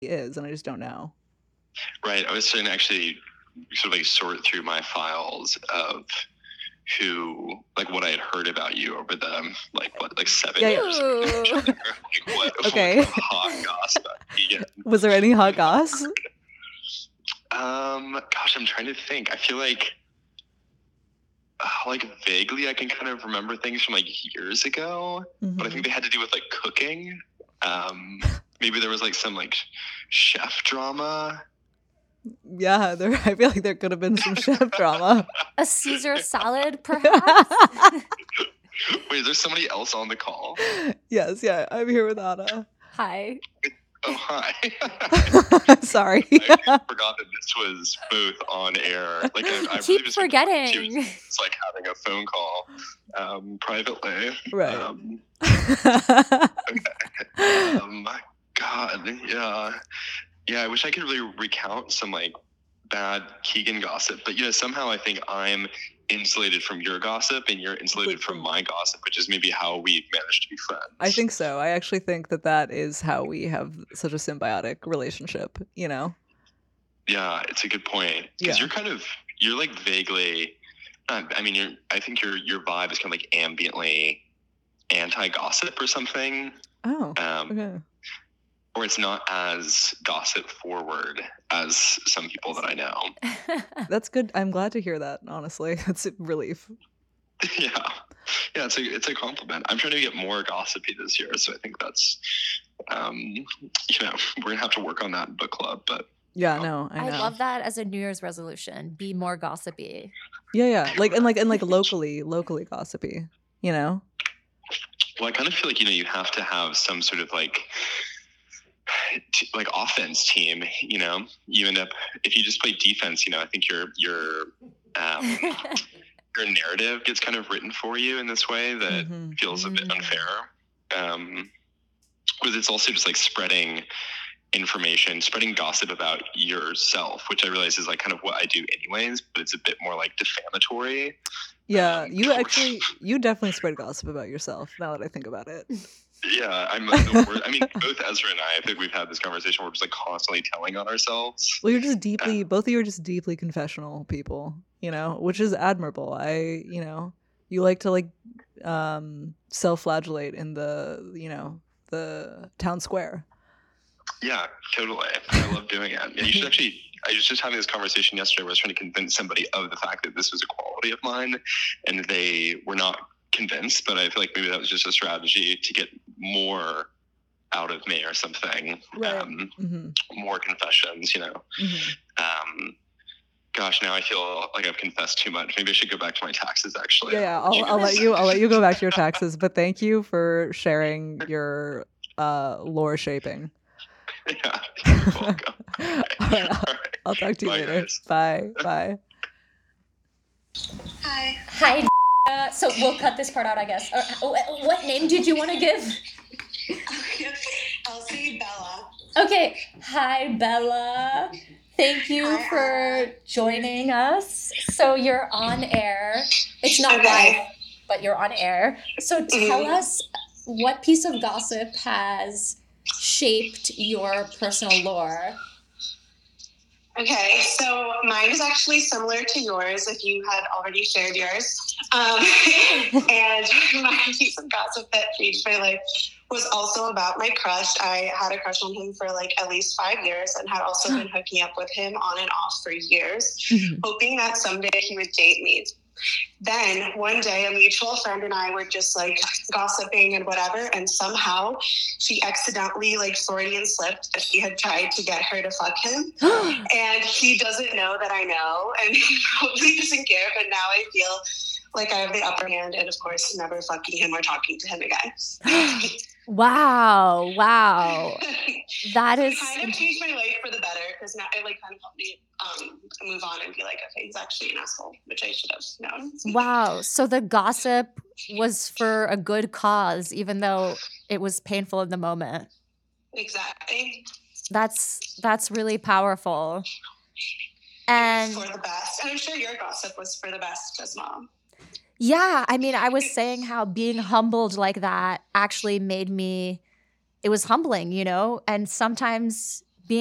is, and I just don't know. Right. I was trying to actually sort of like sort through my files of who, like, what I had heard about you over the like 7 years. Like, Okay. what hot gossip. Yeah. Was there any hot goss? Gosh, I'm trying to think. I feel like vaguely I can kind of remember things from like years ago, but I think they had to do with like cooking. Maybe there was like some like chef drama. Yeah, I feel like there could have been some chef drama. A Caesar salad, perhaps? Wait, is there somebody else on the call? Yes, yeah, I'm here with Anna. Hi. Oh, hi. Sorry. I forgot that this was both on air. Like, I keep really was forgetting. It's like having a phone call privately. Right. God, yeah. Yeah, I wish I could really recount some like bad Keegan gossip, but somehow I think I'm insulated from your gossip and you're insulated from my gossip, which is maybe how we've managed to be friends. I think so. I actually think that is how we have such a symbiotic relationship, Yeah, it's a good point. Because you're like vaguely, I think your vibe is kind of like ambiently anti-gossip or something. Oh, okay. Or it's not as gossip forward as some people that I know. That's good. I'm glad to hear that, honestly. That's a relief. Yeah, it's a compliment. I'm trying to get more gossipy this year, so I think that's, we're gonna have to work on that in book club. But yeah, no, I know. I love that as a New Year's resolution. Be more gossipy. Yeah, like locally gossipy. Well, I kind of feel like you have to have some sort of like offense team. You end up, if you just play defense, I think your narrative gets kind of written for you in this way that feels a bit unfair. Because it's also just like spreading information, spreading gossip about yourself, which I realize is like kind of what I do anyways, but it's a bit more like defamatory. Yeah, you definitely spread gossip about yourself now that I think about it. Yeah, I'm like the worst. I mean, both Ezra and I think we've had this conversation where we're just like constantly telling on ourselves. Well, you're just both of you are just deeply confessional people, which is admirable. You like to like self-flagellate in the town square. Yeah, totally. I love doing it. Yeah, you should actually. I was just having this conversation yesterday where I was trying to convince somebody of the fact that this was a quality of mine, and they were not convinced, but I feel like maybe that was just a strategy to get more out of me or something. Right. More confessions, Gosh, now I feel like I've confessed too much. Maybe I should go back to my taxes, actually. Yeah, I'll let you go back to your taxes, but thank you for sharing your lore shaping. Yeah, you're welcome. All right, I'll talk to you later. Guys. Bye. Hi. So we'll cut this part out, I guess. What name did you want to give? Elsie Bella. Okay. Hi, Bella. Thank you for joining us. So you're on air. It's not live, but you're on air. So tell us what piece of gossip has shaped your personal lore. Okay, so mine is actually similar to yours if you had already shared yours. And my piece of gossip that changed my life was also about my crush. I had a crush on him for like at least 5 years and had also been hooking up with him on and off for years, hoping that someday he would date me. Then one day a mutual friend and I were just like gossiping and whatever, and somehow she accidentally like Freudian slipped that he had tried to get her to fuck him. And he doesn't know that I know, and he probably doesn't care, but now I feel like I have the upper hand, and of course never fucking him or talking to him again. Wow. That is kind of changed my life for the better, because now it like kind of helped me move on and be like, okay, he's actually an asshole, which I should have known. Wow. So the gossip was for a good cause, even though it was painful in the moment. Exactly. That's really powerful. And for the best. And I'm sure your gossip was for the best as well. Yeah, I mean, I was saying how being humbled like that actually made me, it was humbling, and sometimes